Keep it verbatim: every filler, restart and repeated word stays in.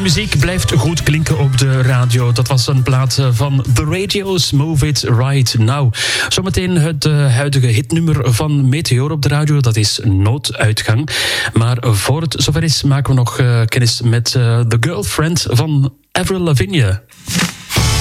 muziek blijft goed klinken op de radio. Dat was een plaat van The Radios, Move It Right Now. Zometeen het uh, huidige hitnummer van Meteor op de radio. Dat is Nooduitgang. Maar voor het zover is, maken we nog uh, kennis met uh, The Girlfriend van Avril Lavigne.